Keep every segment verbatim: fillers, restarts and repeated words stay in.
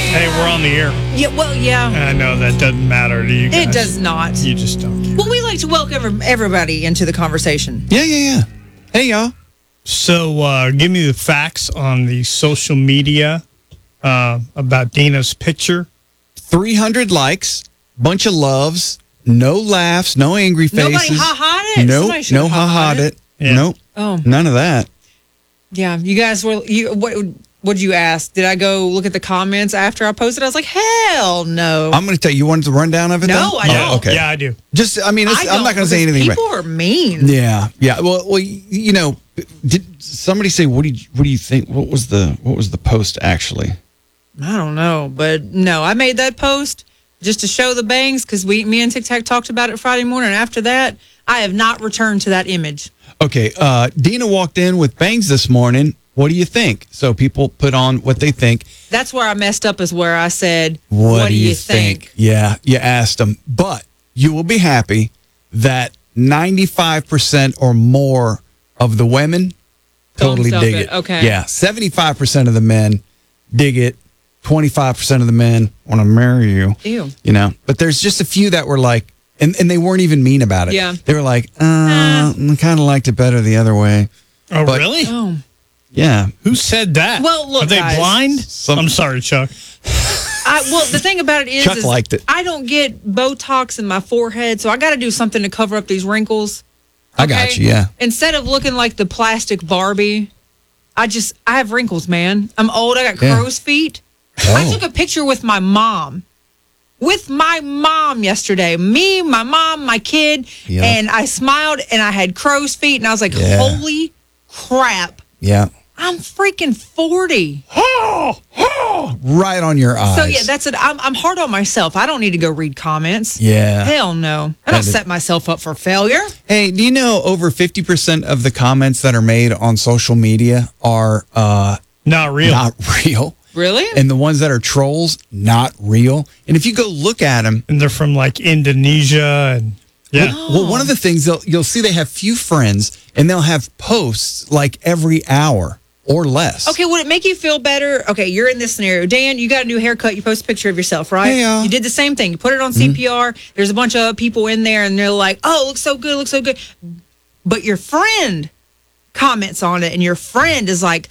Hey, we're on the air. Yeah, well, yeah. I know that doesn't matter to you guys. It does not. You just don't care. Well, we like to welcome everybody into the conversation. Yeah, yeah, yeah. Hey, y'all. So, uh, give me the facts on the social media uh, about Dina's picture. three hundred likes, bunch of loves, no laughs, no angry faces. Nobody ha-ha'd it? No, Somebody should no have ha-ha'd ha-ha'd it. Yeah. Nope. Oh. None of that. Yeah, you guys were, you what what'd you ask? Did I go look at the comments after I posted? I was like, hell no. I'm going to tell you, you wanted the rundown of it, No, though? I Oh, don't. okay. Yeah, I do. Just, I mean, it's, I I'm not don't, going to say because anything. People Right. are mean. Yeah, yeah. Well, well, you know, did somebody say what do you what do you think? What was the what was the post actually? I don't know, but no, I made that post just to show the bangs because we, me and Tic Tac talked about it Friday morning. And after that, I have not returned to that image. Okay, uh, Dina walked in with bangs this morning. What do you think? So people put on what they think. That's where I messed up. Is where I said, What, "What, do you think? Yeah, you asked them, but you will be happy that ninety-five percent or more of the women totally Thumbs up dig it. it. Okay. Yeah, seventy-five percent of the men dig it. twenty-five percent of the men want to marry you. Ew. You know, but there's just a few that were like, and, and they weren't even mean about it. Yeah. They were like, uh, I kind of liked it better the other way. Oh, But- really? Oh, Yeah. Who said that? Well, look, Are they guys. blind? Some- I'm sorry, Chuck. I, well, the thing about it is, Chuck is liked it. I don't get Botox in my forehead, so I got to do something to cover up these wrinkles. I got you, yeah. Instead of looking like the plastic Barbie, I just I have wrinkles, man. I'm old. I got Yeah. crow's feet. I Oh. took a picture with my mom. With my mom yesterday. Me, my mom, my kid, Yeah. and I smiled and I had crow's feet and I was like, Yeah. holy crap. Yeah. I'm freaking forty. Right on your eyes. So yeah, that's it. I'm I'm hard on myself. I don't need to go read comments. Yeah. Hell no. I That don't is- set myself up for failure. Hey, do you know over fifty percent of the comments that are made on social media are uh, Not real. not real? Really? And the ones that are trolls, not real. And if you go look at them, and they're from like Indonesia and yeah. well, one of the things they'll, you'll see they have few friends and they'll have posts like every hour or less. Okay, would it make you feel better? Okay, you're in this scenario. Dan, you got a new haircut. You post a picture of yourself, right? Hey, y'all. You did the same thing. You put it on C P R. There's a bunch of people in there, and they're like, oh, looks so good, looks so good. But your friend comments on it, and your friend is like,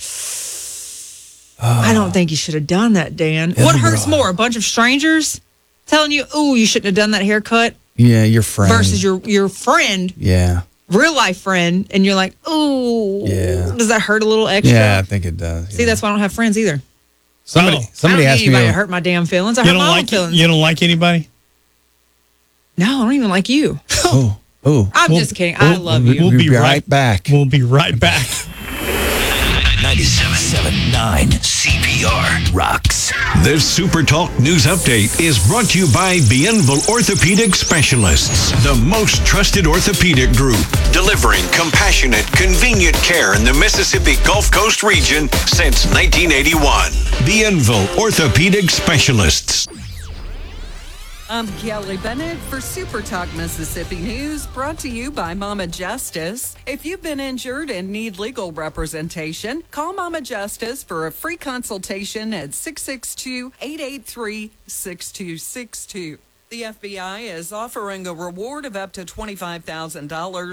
I don't think you should have done that, Dan. What hurts more, a bunch of strangers telling you, ooh, you shouldn't have done that haircut, Yeah, your friend. versus your, your friend, Yeah. real life friend, and you're like, ooh, Yeah. does that hurt a little extra? Yeah, I think it does. See, yeah. that's why I don't have friends either. somebody. Oh. Somebody I don't asked need anybody me. to hurt my damn feelings. I You hurt don't my own like feelings. you don't like anybody? No, I don't even like you. Oh, oh. I'm We'll- just kidding. I we'll- love we'll you. We'll be be right right- back. We'll be right back. ninety-seven point nine C P R rocks. This Super Talk News Update is brought to you by Bienville Orthopedic Specialists, the most trusted orthopedic group, delivering compassionate, convenient care in the Mississippi Gulf Coast region since nineteen eighty-one. Bienville Orthopedic Specialists. I'm Kelly Bennett for Super Talk Mississippi News, brought to you by Mama Justice. If you've been injured and need legal representation, call Mama Justice for a free consultation at six six two, eight eight three, six two six two. The F B I is offering a reward of up to twenty-five thousand dollars